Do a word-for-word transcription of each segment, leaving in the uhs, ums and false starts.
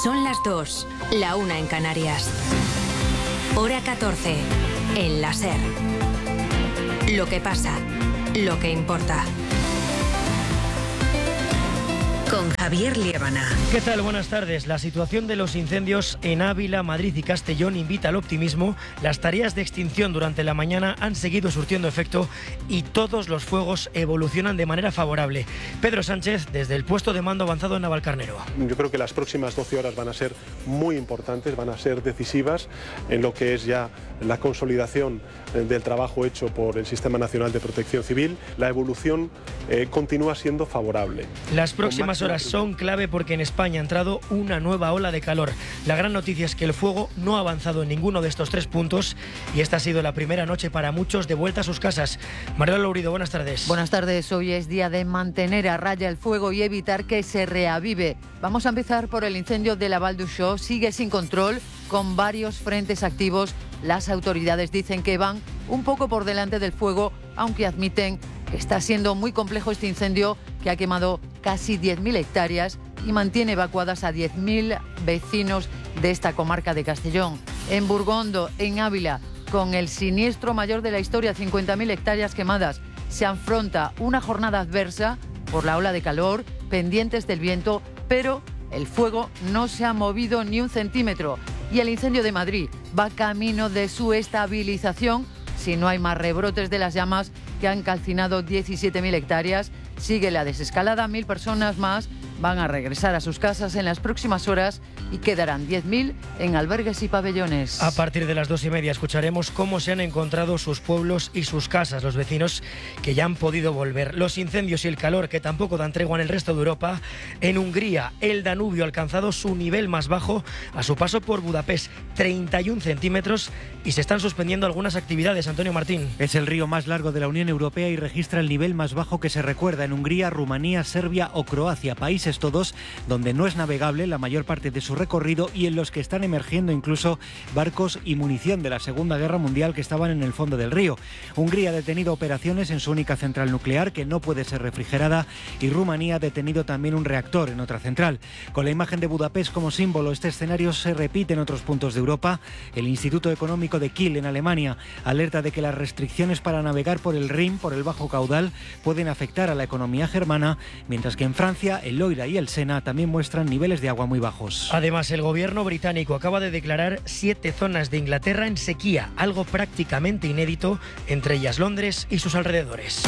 Son las dos, la una en Canarias. Hora catorce, en la SER. Lo que pasa, lo que importa. Con Javier Liébana. ¿Qué tal? Buenas tardes. La situación de los incendios en Ávila, Madrid y Castellón invita al optimismo. Las tareas de extinción durante la mañana han seguido surtiendo efecto y todos los fuegos evolucionan de manera favorable. Pedro Sánchez, desde el puesto de mando avanzado en Navalcarnero. Yo creo que las próximas doce horas van a ser muy importantes, van a ser decisivas en lo que es ya la consolidación del trabajo hecho por el Sistema Nacional de Protección Civil. La evolución eh, continúa siendo favorable. Las próximas horas son clave porque en España ha entrado una nueva ola de calor. La gran noticia es que el fuego no ha avanzado en ninguno de estos tres puntos y esta ha sido la primera noche para muchos de vuelta a sus casas. María Lourido, buenas tardes. Buenas tardes. Hoy es día de mantener a raya el fuego y evitar que se reavive. Vamos a empezar por el incendio de la Vall d'Uixó. Sigue sin control, con varios frentes activos. Las autoridades dicen que van un poco por delante del fuego, aunque admiten que está siendo muy complejo este incendio que ha quemado casi diez mil hectáreas y mantiene evacuadas a diez mil vecinos de esta comarca de Castellón. En Burgondo, en Ávila, con el siniestro mayor de la historia, cincuenta mil hectáreas quemadas, se afronta una jornada adversa por la ola de calor, pendientes del viento, pero el fuego no se ha movido ni un centímetro. Y el incendio de Madrid va camino de su estabilización si no hay más rebrotes de las llamas que han calcinado diecisiete mil hectáreas. Sigue la desescalada, mil personas más van a regresar a sus casas en las próximas horas y quedarán diez mil en albergues y pabellones. A partir de las dos y media escucharemos cómo se han encontrado sus pueblos y sus casas, los vecinos que ya han podido volver. Los incendios y el calor que tampoco dan tregua en el resto de Europa. En Hungría, el Danubio ha alcanzado su nivel más bajo a su paso por Budapest, treinta y un centímetros, y se están suspendiendo algunas actividades. Antonio Martín. Es el río más largo de la Unión Europea y registra el nivel más bajo que se recuerda en Hungría, Rumanía, Serbia o Croacia, países todos donde no es navegable la mayor parte de su recorrido y en los que están emergiendo incluso barcos y munición de la Segunda Guerra Mundial que estaban en el fondo del río. Hungría ha detenido operaciones en su única central nuclear que no puede ser refrigerada y Rumanía ha detenido también un reactor en otra central. Con la imagen de Budapest como símbolo, este escenario se repite en otros puntos de Europa. El Instituto Económico de Kiel en Alemania alerta de que las restricciones para navegar por el Rin, por el bajo caudal, pueden afectar a la economía germana, mientras que en Francia el Loira y el Sena también muestran niveles de agua muy bajos. Además, el gobierno británico acaba de declarar siete zonas de Inglaterra en sequía, algo prácticamente inédito, entre ellas Londres y sus alrededores.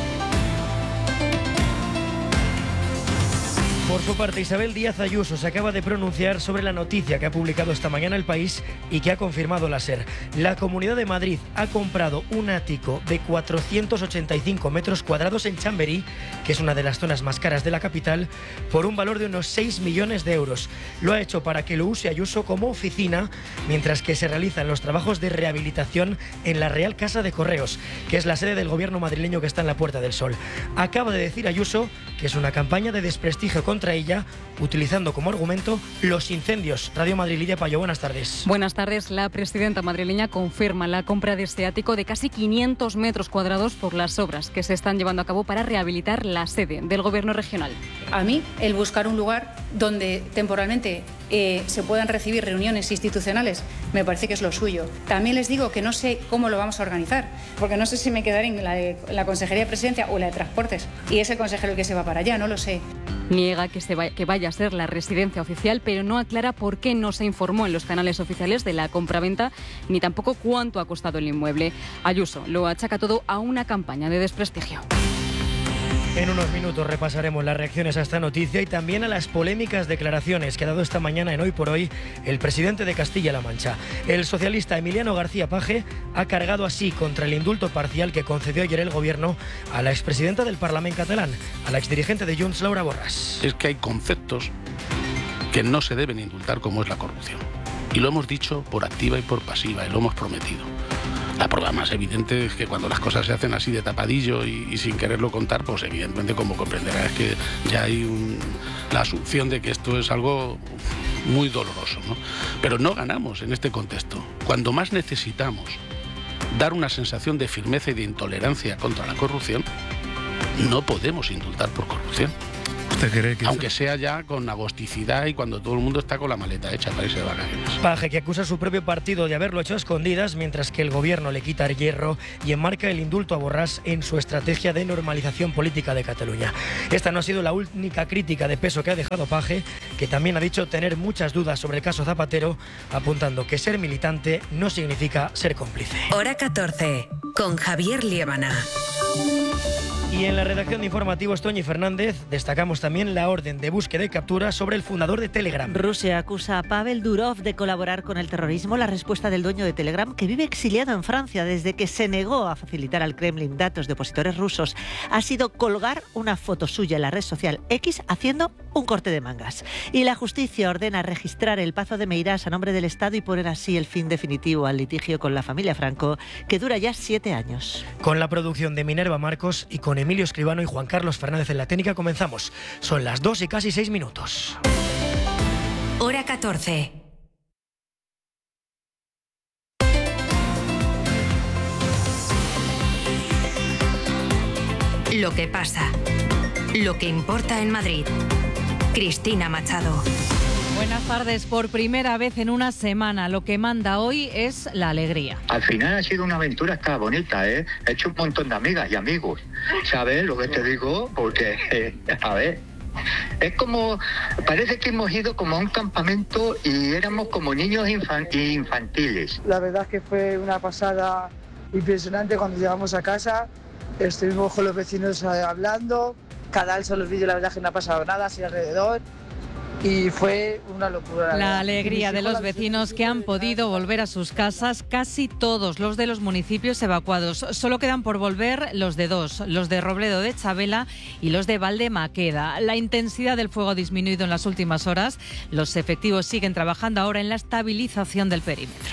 Por su parte, Isabel Díaz Ayuso se acaba de pronunciar sobre la noticia que ha publicado esta mañana El País y que ha confirmado la SER. La Comunidad de Madrid ha comprado un ático de cuatrocientos ochenta y cinco metros cuadrados en Chamberí, que es una de las zonas más caras de la capital, por un valor de unos seis millones de euros. Lo ha hecho para que lo use Ayuso como oficina, mientras que se realizan los trabajos de rehabilitación en la Real Casa de Correos, que es la sede del gobierno madrileño que está en la Puerta del Sol. Acaba de decir Ayuso que es una campaña de desprestigio contra contra ella, utilizando como argumento los incendios. Radio Madrid, Lidia Payo, buenas tardes. Buenas tardes. La presidenta madrileña confirma la compra de este ático de casi quinientos metros cuadrados por las obras que se están llevando a cabo para rehabilitar la sede del gobierno regional. A mí, el buscar un lugar donde temporalmente eh, se puedan recibir reuniones institucionales, me parece que es lo suyo. También les digo que no sé cómo lo vamos a organizar, porque no sé si me quedaré en la, de, la Consejería de Presidencia o la de Transportes, y es el consejero el que se va para allá, no lo sé. Niega que, se vaya, que vaya a ser la residencia oficial, pero no aclara por qué no se informó en los canales oficiales de la compraventa, ni tampoco cuánto ha costado el inmueble. Ayuso lo achaca todo a una campaña de desprestigio. En unos minutos repasaremos las reacciones a esta noticia y también a las polémicas declaraciones que ha dado esta mañana en Hoy por Hoy el presidente de Castilla-La Mancha. El socialista Emiliano García Paje ha cargado así contra el indulto parcial que concedió ayer el gobierno a la expresidenta del Parlamento catalán, a la exdirigente de Junts, Laura Borràs. Es que hay conceptos que no se deben indultar, como es la corrupción. Y lo hemos dicho por activa y por pasiva, y lo hemos prometido. La prueba más evidente es que cuando las cosas se hacen así de tapadillo y, y sin quererlo contar, pues evidentemente, como comprenderá, es que ya hay un, la asunción de que esto es algo muy doloroso, ¿no? Pero no ganamos en este contexto. Cuando más necesitamos dar una sensación de firmeza y de intolerancia contra la corrupción, no podemos indultar por corrupción. ¿Usted cree que aunque eso... sea ya con agosticidad y cuando todo el mundo está con la maleta hecha para irse de vacaciones? Paje, que acusa a su propio partido de haberlo hecho a escondidas, mientras que el gobierno le quita el hierro y enmarca el indulto a Borràs en su estrategia de normalización política de Cataluña. Esta no ha sido la única crítica de peso que ha dejado Paje, que también ha dicho tener muchas dudas sobre el caso Zapatero, apuntando que ser militante no significa ser cómplice. Hora catorce, con Javier Liébana. Y en la redacción de informativos, Toñi Fernández, destacamos también la orden de búsqueda y captura sobre el fundador de Telegram. Rusia acusa a Pavel Durov de colaborar con el terrorismo. La respuesta del dueño de Telegram, que vive exiliado en Francia desde que se negó a facilitar al Kremlin datos de opositores rusos, ha sido colgar una foto suya en la red social X haciendo un corte de mangas. Y la justicia ordena registrar el Pazo de Meirás a nombre del Estado y poner así el fin definitivo al litigio con la familia Franco, que dura ya siete años. Con la producción de Minerva Marcos y con Emilio Escribano y Juan Carlos Fernández en la técnica comenzamos. Son las dos y casi seis minutos. Hora catorce. Lo que pasa. Lo que importa en Madrid. Cristina Machado. Buenas tardes. Por primera vez en una semana, lo que manda hoy es la alegría. Al final ha sido una aventura esta bonita, ¿eh? He hecho un montón de amigas y amigos. ¿Sabes lo que te digo? Porque, eh, a ver, es como, parece que hemos ido como a un campamento y éramos como niños infan- infantiles. La verdad es que fue una pasada impresionante cuando llegamos a casa. Estuvimos con los vecinos hablando. Cada vez son los vídeos, la verdad es que no ha pasado nada así alrededor. Y fue una locura. La, la alegría de los vecinos que han podido volver a sus casas, casi todos los de los municipios evacuados. Solo quedan por volver los de dos, los de Robledo de Chabela y los de Valdemaqueda. La intensidad del fuego ha disminuido en las últimas horas. Los efectivos siguen trabajando ahora en la estabilización del perímetro.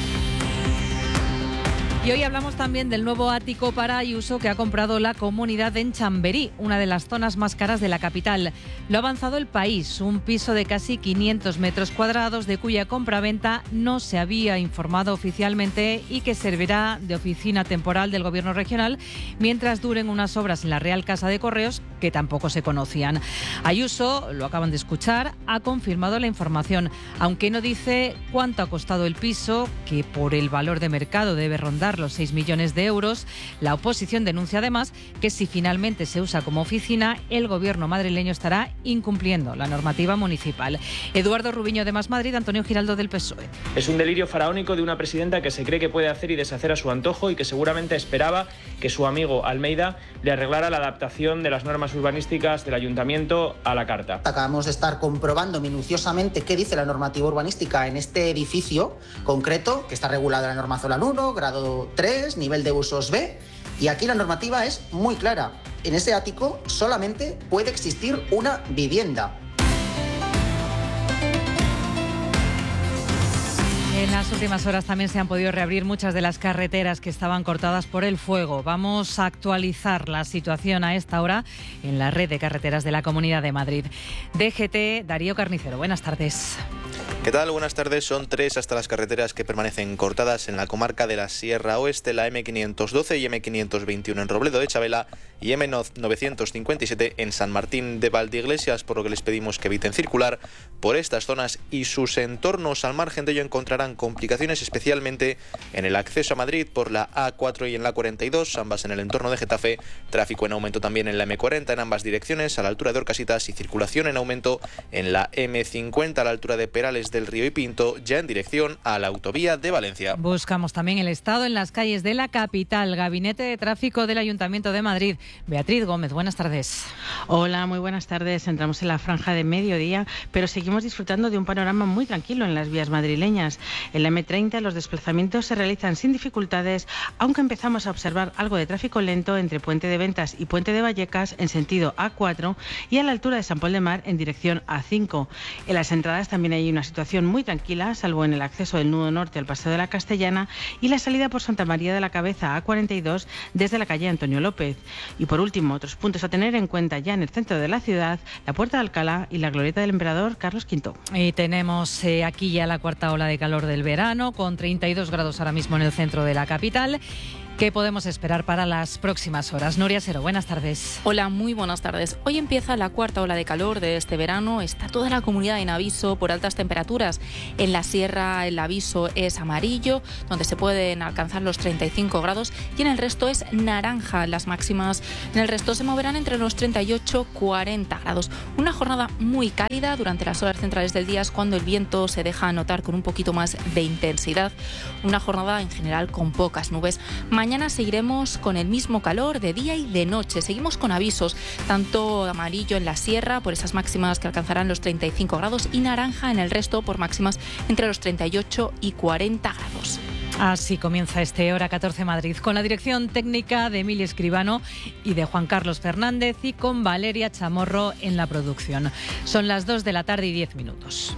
Y hoy hablamos también del nuevo ático para Ayuso que ha comprado la comunidad en Chamberí, una de las zonas más caras de la capital. Lo ha avanzado El País, un piso de casi quinientos metros cuadrados de cuya compraventa no se había informado oficialmente y que servirá de oficina temporal del Gobierno regional mientras duren unas obras en la Real Casa de Correos que tampoco se conocían. Ayuso, lo acaban de escuchar, ha confirmado la información, aunque no dice cuánto ha costado el piso, que por el valor de mercado debe rondar los seis millones de euros. La oposición denuncia además que si finalmente se usa como oficina, el gobierno madrileño estará incumpliendo la normativa municipal. Eduardo Rubiño de Más Madrid, Antonio Giraldo del P S O E. Es un delirio faraónico de una presidenta que se cree que puede hacer y deshacer a su antojo y que seguramente esperaba que su amigo Almeida le arreglara la adaptación de las normas urbanísticas del ayuntamiento a la carta. Acabamos de estar comprobando minuciosamente qué dice la normativa urbanística en este edificio concreto, que está regulada en la norma Zolan uno, grado tres, nivel de usos B, y aquí la normativa es muy clara. En ese ático solamente puede existir una vivienda. En las últimas horas también se han podido reabrir muchas de las carreteras que estaban cortadas por el fuego. Vamos a actualizar la situación a esta hora en la red de carreteras de la Comunidad de Madrid. D G T, Darío Carnicero, buenas tardes. ¿Qué tal? Buenas tardes. Son tres hasta las carreteras que permanecen cortadas en la comarca de la Sierra Oeste, la eme quinientos doce y eme quinientos veintiuno en Robledo de Chabela y eme novecientos cincuenta y siete en San Martín de Valdeiglesias, por lo que les pedimos que eviten circular por estas zonas y sus entornos. Al margen de ello encontrarán complicaciones especialmente en el acceso a Madrid por la A cuatro y en la cuarenta y dos, ambas en el entorno de Getafe, tráfico en aumento también en la eme cuarenta en ambas direcciones a la altura de Orcasitas y circulación en aumento en la eme cincuenta a la altura de Perales del Río y Pinto, ya en dirección a la autovía de Valencia. Buscamos también el estado en las calles de la capital. Gabinete de Tráfico del Ayuntamiento de Madrid. Beatriz Gómez, buenas tardes. Hola, muy buenas tardes. Entramos en la franja de mediodía, pero seguimos disfrutando de un panorama muy tranquilo en las vías madrileñas. En la eme treinta los desplazamientos se realizan sin dificultades, aunque empezamos a observar algo de tráfico lento entre Puente de Ventas y Puente de Vallecas en sentido A cuatro y a la altura de San Pol de Mar en dirección A cinco. En las entradas también hay una situación muy tranquila, salvo en el acceso del nudo norte al Paseo de la Castellana y la salida por Santa María de la Cabeza A cuarenta y dos desde la calle Antonio López. Y por último, otros puntos a tener en cuenta ya en el centro de la ciudad, la Puerta de Alcalá y la Glorieta del Emperador Carlos quinto. Y tenemos eh, aquí ya la cuarta ola de calor del verano, con treinta y dos grados ahora mismo en el centro de la capital. ¿Qué podemos esperar para las próximas horas? Nuria Sero, buenas tardes. Hola, muy buenas tardes. Hoy empieza la cuarta ola de calor de este verano. Está toda la comunidad en aviso por altas temperaturas. En la sierra el aviso es amarillo, donde se pueden alcanzar los treinta y cinco grados, y en el resto es naranja. Las máximas en el resto se moverán entre los treinta y ocho y cuarenta grados. Una jornada muy cálida. Durante las horas centrales del día es cuando el viento se deja notar con un poquito más de intensidad. Una jornada en general con pocas nubes. Mañana seguiremos con el mismo calor de día y de noche. Seguimos con avisos, tanto amarillo en la sierra por esas máximas que alcanzarán los treinta y cinco grados y naranja en el resto por máximas entre los treinta y ocho y cuarenta grados. Así comienza este Hora catorce Madrid, con la dirección técnica de Emilia Escribano y de Juan Carlos Fernández, y con Valeria Chamorro en la producción. Son las dos de la tarde y diez minutos.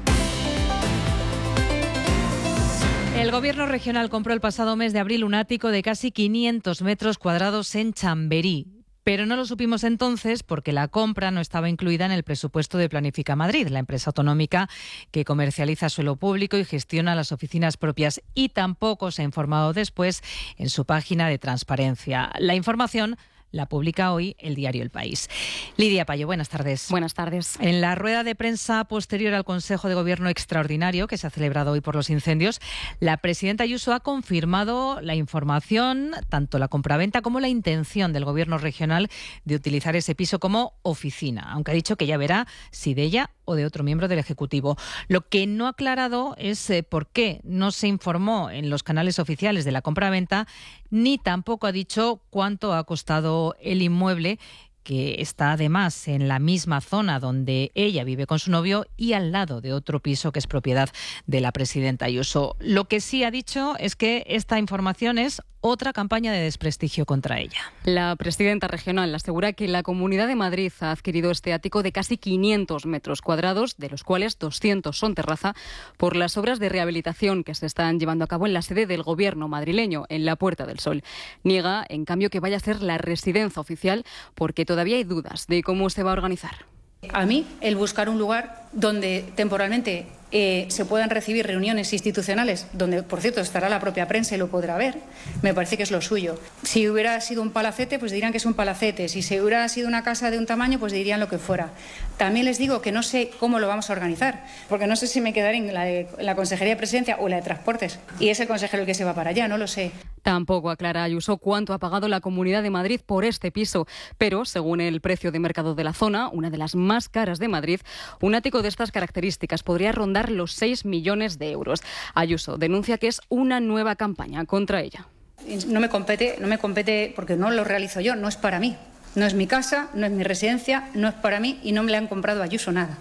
El Gobierno regional compró el pasado mes de abril un ático de casi quinientos metros cuadrados en Chamberí. Pero no lo supimos entonces porque la compra no estaba incluida en el presupuesto de Planifica Madrid, la empresa autonómica que comercializa suelo público y gestiona las oficinas propias, y tampoco se ha informado después en su página de transparencia. La información la publica hoy el diario El País. Lidia Payo, buenas tardes. Buenas tardes. En la rueda de prensa posterior al Consejo de Gobierno extraordinario que se ha celebrado hoy por los incendios, la presidenta Ayuso ha confirmado la información, tanto la compraventa como la intención del Gobierno regional de utilizar ese piso como oficina, aunque ha dicho que ya verá si de ella o de otro miembro del Ejecutivo. Lo que no ha aclarado es eh, por qué no se informó en los canales oficiales de la compraventa, ni tampoco ha dicho cuánto ha costado el inmueble, que está además en la misma zona donde ella vive con su novio y al lado de otro piso que es propiedad de la presidenta Ayuso. Lo que sí ha dicho es que esta información es otra campaña de desprestigio contra ella. La presidenta regional asegura que la Comunidad de Madrid ha adquirido este ático de casi quinientos metros cuadrados, de los cuales doscientos son terraza, por las obras de rehabilitación que se están llevando a cabo en la sede del Gobierno madrileño, en la Puerta del Sol. Niega, en cambio, que vaya a ser la residencia oficial porque todavía hay dudas de cómo se va a organizar. A mí, el buscar un lugar donde temporalmente eh, se puedan recibir reuniones institucionales, donde, por cierto, estará la propia prensa y lo podrá ver, me parece que es lo suyo. Si hubiera sido un palacete, pues dirían que es un palacete. Si se hubiera sido una casa de un tamaño, pues dirían lo que fuera. También les digo que no sé cómo lo vamos a organizar, porque no sé si me quedaré en la, de, en la Consejería de Presidencia o en la de Transportes, y es el consejero el que se va para allá, no lo sé. Tampoco aclara Ayuso cuánto ha pagado la Comunidad de Madrid por este piso, pero según el precio de mercado de la zona, una de las más caras de Madrid, un ático de estas características podría rondar los seis millones de euros. Ayuso denuncia que es una nueva campaña contra ella. No me compete, no me compete porque no lo realizo yo, no es para mí. No es mi casa, no es mi residencia, no es para mí y no me le han comprado a Ayuso nada.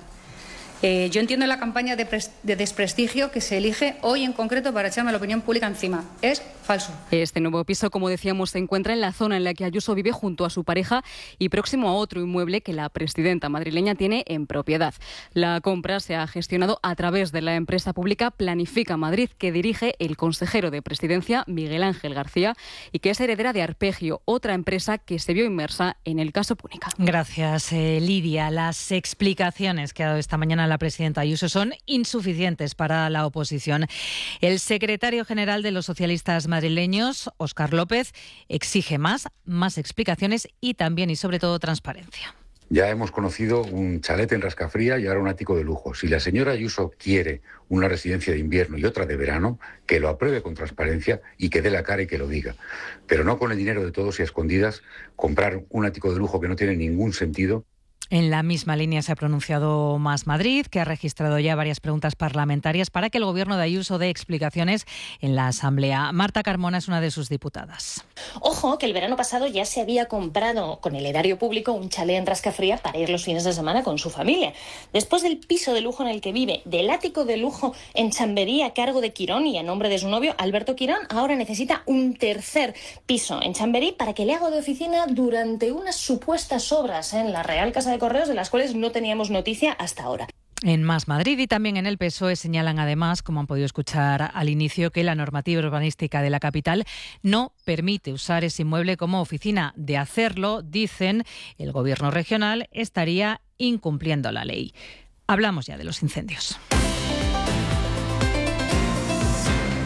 Eh, yo entiendo la campaña de, pres- de desprestigio que se elige hoy en concreto para echarme la opinión pública encima. Es falso. Este nuevo piso, como decíamos, se encuentra en la zona en la que Ayuso vive junto a su pareja y próximo a otro inmueble que la presidenta madrileña tiene en propiedad. La compra se ha gestionado a través de la empresa pública Planifica Madrid, que dirige el consejero de Presidencia, Miguel Ángel García, y que es heredera de Arpegio, otra empresa que se vio inmersa en el caso Púnica. Gracias, eh, Lidia. Las explicaciones que ha dado esta mañana la presidenta Ayuso son insuficientes para la oposición. El secretario general de los socialistas madrileños, Óscar López, exige más, más explicaciones y también y sobre todo transparencia. Ya hemos conocido un chalet en Rascafría y ahora un ático de lujo. Si la señora Ayuso quiere una residencia de invierno y otra de verano, que lo apruebe con transparencia y que dé la cara y que lo diga. Pero no con el dinero de todos y a escondidas comprar un ático de lujo que no tiene ningún sentido. En la misma línea se ha pronunciado Más Madrid, que ha registrado ya varias preguntas parlamentarias para que el Gobierno de Ayuso dé explicaciones en la Asamblea. Marta Carmona es una de sus diputadas. Ojo, que el verano pasado ya se había comprado con el erario público un chalet en Rascafría para ir los fines de semana con su familia. Después del piso de lujo en el que vive, del ático de lujo en Chamberí a cargo de Quirón y a nombre de su novio Alberto Quirón, ahora necesita un tercer piso en Chamberí para que le haga de oficina durante unas supuestas obras en la Real Casa de Correos de las cuales no teníamos noticia hasta ahora. En Más Madrid y también en el P S O E señalan además, como han podido escuchar al inicio, que la normativa urbanística de la capital no permite usar ese inmueble como oficina. De hacerlo, dicen, el Gobierno regional estaría incumpliendo la ley. Hablamos ya de los incendios.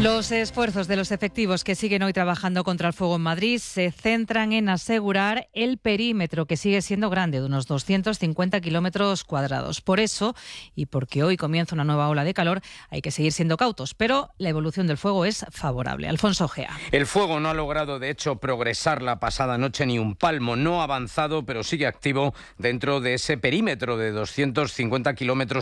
Los esfuerzos de los efectivos que siguen hoy trabajando contra el fuego en Madrid se centran en asegurar el perímetro, que sigue siendo grande, de unos doscientos cincuenta kilómetros cuadrados. Por eso, y porque hoy comienza una nueva ola de calor, hay que seguir siendo cautos, pero la evolución del fuego es favorable. Alfonso Gea. El fuego no ha logrado, de hecho, progresar la pasada noche ni un palmo. No ha avanzado, pero sigue activo dentro de ese perímetro de doscientos cincuenta kilómetros